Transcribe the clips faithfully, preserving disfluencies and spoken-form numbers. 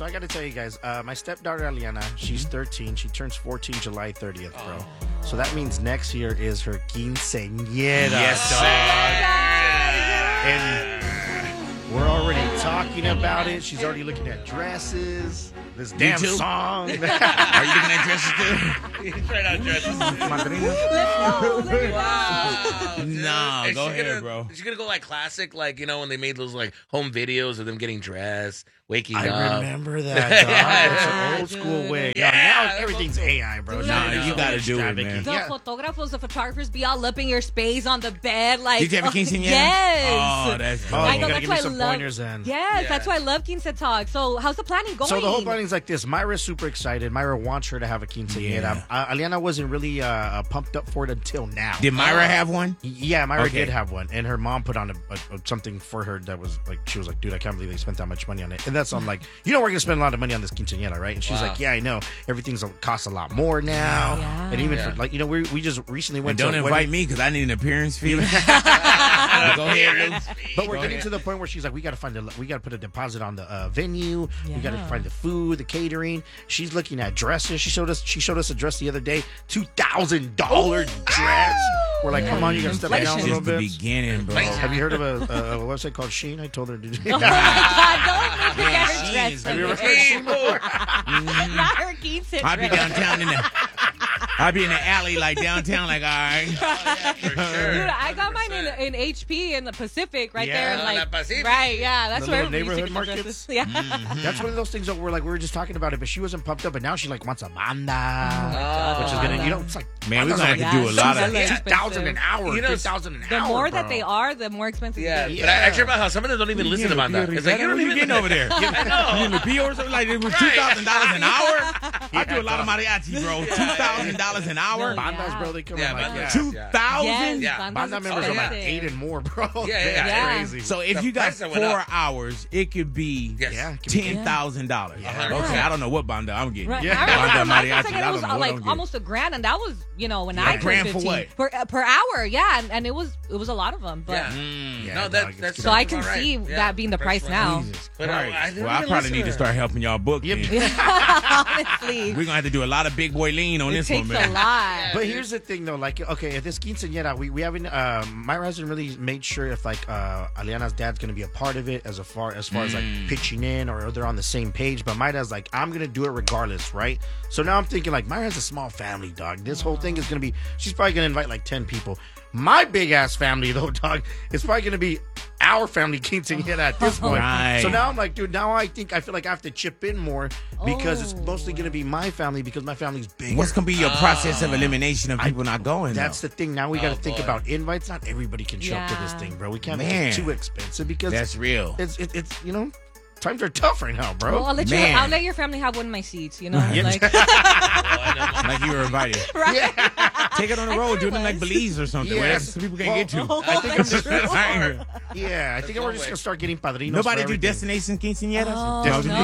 so I got to tell you guys, uh, my stepdaughter Aliana, she's thirteen. She turns fourteen July thirtieth, bro. Oh. So that means next year is her quinceañera. Yes, dog. yeah. And we're already talking about it. She's already looking at dresses. This damn song. Are you looking at dresses too? He's trying out dresses. Madrina? Let's go. Wow. No, Is go she ahead, gonna, bro. Is she gonna go like classic, like, you know, when they made those like home videos of them getting dressed, waking I up? I remember that, dog. Yeah, It's an old school way. Yeah, now everything's A I, bro. Nah, Now you gotta do it, man. The Yeah. photographers, the photographers be all up in your space on the bed. Like, Did you have a quinceañera? Yes. Oh, that's Oh, I you know, gotta that's give why me I some love. pointers then. Yes, Yeah. that's why I love Quince Talk. So, how's the planning going? So the whole planning's like this. Myra's super excited. Myra wants her to have a quinceañera. Yeah. Uh, Aliana wasn't really uh, pumped up for it until now. Did Myra have one? Yeah, Myra Okay. did have one, and her mom put on a, a, a something for her that was like, she was like, "Dude, I can't believe they spent that much money on it." And that's I'm like, you know, we're gonna spend a lot of money on this quinceañera, right? And she's Wow. like, "Yeah, I know. Everything's costs a lot more now, Yeah. and even Yeah. for like, you know, we we just recently And went. don't to a invite wedding- me because I need an appearance fee. Go ahead, Luke. But we're Go getting ahead. to the point where she's like, we got to find a, we got to put a deposit on the uh, venue. We got to Yeah. find the food, the catering. She's looking at dresses. She showed us, she showed us a dress the other day, two thousand dollar dress. We're like, come on, you got to step it That's down a little just the bit. beginning, bro. Have you heard of a, a, a website called Shein? I told her to do Oh my God, don't look Yeah, at her she dress. is- Have you ever heard of Shein before? Not her Quince I'll be dress. downtown in the I'll be in the alley like downtown, like all right. Dude, I got mine in, in H P in the Pacific, right Yeah. there, in La like Pacific. right, yeah, that's The where little we used to neighborhood get the dresses. markets? Yeah, That's one of those things that we're like, we were just talking about it, but she wasn't pumped up, but now she like wants a banda, Oh. which is gonna, you know, it's like, Man, we're bandas gonna are have to do a Yeah, lot so of like- two thousand an hour, You know, three thousand an the hour. more that bro. they are, the more expensive. Yeah, it but is. I actually about how some of them don't even listen to Banda. It's like, you don't what even you getting over there? I know. You in the P O or something like it was two thousand dollars an hour. I do a lot of mariachi, bro. Two thousand dollars an hour. No, Bandas, yeah. bro, they come Yeah, in like, bandas. yeah. Two Yes, thousand. Yeah. bandas Banda members are like expensive. eight and more, bro. Yeah, yeah, They're yeah. crazy. So if The you got price that went four up. hours, it could be Yes. Yeah, it could be- ten thousand dollars. Yeah. Okay, I don't know what banda I'm getting. Right. Yeah. I remember Banda my mariachi, first I it don't was know uh, what I'm like getting. almost a grand, and that was, you know, when Yeah. I A grand turned for fifteen. what? Per, per hour, yeah, and, and it was it was a lot of them. But Yeah. Mm. Yeah, no, dog, that, it's that's good. so I about can right. see Yeah. that being the price That's now. Jesus But I- Christ. I didn't well, I even probably listen need to to her. start helping y'all book. Yep. then. Honestly, We're gonna have to do a lot of big boy lean on it this takes one, a man. lot. But here's the thing, though. Like, okay, if this quinceañera, we, we haven't, uh, Myra hasn't really made sure if, like, uh, Aliana's dad's going to be a part of it as a far as, far as like, pitching in or they're on the same page. But my dad's like, I'm going to do it regardless, right? So now I'm thinking, like, Myra has a small family, dog. This whole thing is going to be, she's probably going to invite, like, ten people. My big-ass family, though, dog, is probably going to be our family quinceañera at this point. Right. So now I'm like, dude, now I think, I feel like I have to chip in more because it's mostly going to be my family because my family's bigger. What's gonna be your process of elimination of people not going? That's though? the thing. Now we got to Oh, think boy. about invites. Not everybody can show up to this Yeah. thing, bro. We can't Man. make it too expensive because That's real. it's it, it's you know times are tough right now, bro. Well, I'll let you. Man. I'll let your family have one of my seats. You know, Yeah. like Like you were invited. right. Take it on the I road, thought do it it in like was. Belize or something. Yes. Where some people can't get to. Oh, I think that's I'm true. Right. yeah, I think one we're just way. gonna start getting padrinos. Nobody for do everything. destination quinceañeras. Oh, Yes. no.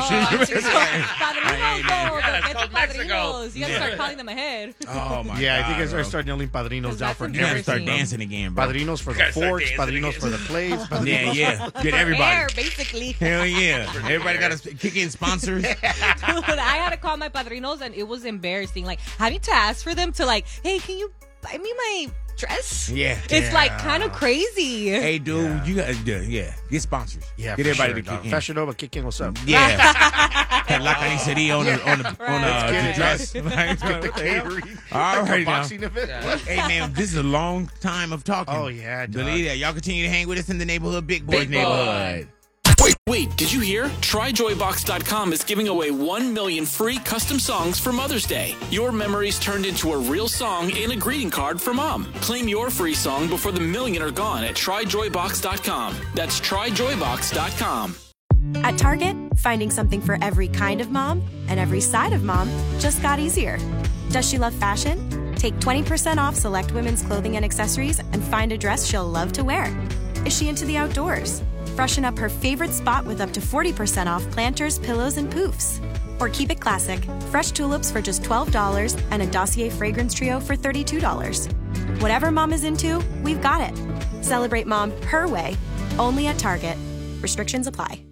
Padrinos, though. Yeah, it's Get called the Mexico. padrinos. You gotta Yeah. start calling them ahead. Oh my Yeah, god. I think I bro. start start nailing padrinos down that's for You gotta start embarrassing. dancing again, bro. Padrinos for the gotta start forks, dancing padrinos again. for the plays. Yeah, Padrinos. yeah. Get For everybody. air, basically. Hell yeah. Everybody got to kick in sponsors. Dude, I had to call my padrinos, and it was embarrassing. Like having to ask for them to, like, hey, can you buy me my dress? Yeah. It's like Yeah. kind of crazy. Hey, dude, Yeah. you got to, yeah, get sponsors. Yeah, get for everybody sure, to dog. kick in. Fashion Nova, kick in. What's up? Yeah. And La Carniceria on the, on the, on Let's uh, get the it. dress. Let's get the catering. All like right a now. boxing event. Yeah. Hey, man, this is a long time of talking. Oh yeah, dog. Believe that. Y'all continue to hang with us in the neighborhood, Big Boys Big Boy. neighborhood. Wait, wait, did you hear? Try joy box dot com is giving away one million free custom songs for Mother's Day. Your memories turned into a real song in a greeting card for mom. Claim your free song before the million are gone at try joy box dot com. That's try joy box dot com. At Target, finding something for every kind of mom and every side of mom just got easier. Does she love fashion? Take twenty percent off select women's clothing and accessories and find a dress she'll love to wear. Is she into the outdoors? Freshen up her favorite spot with up to forty percent off planters, pillows, and poofs. Or keep it classic, fresh tulips for just twelve dollars and a Dossier fragrance trio for thirty-two dollars. Whatever mom is into, we've got it. Celebrate mom her way, only at Target. Restrictions apply.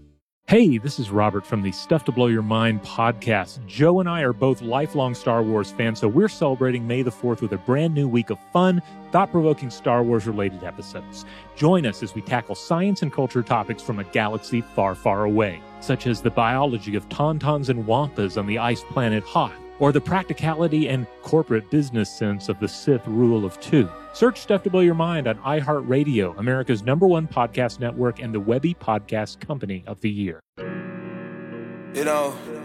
Hey, this is Robert from the Stuff to Blow Your Mind podcast. Joe and I are both lifelong Star Wars fans, so we're celebrating May the fourth with a brand new week of fun, thought-provoking Star Wars-related episodes. Join us as we tackle science and culture topics from a galaxy far, far away, such as the biology of tauntauns and wampas on the ice planet Hoth, or the practicality and corporate business sense of the Sith rule of two. Search Stuff to Blow Your Mind on iHeartRadio, America's number one podcast network and the Webby Podcast Company of the Year. You know,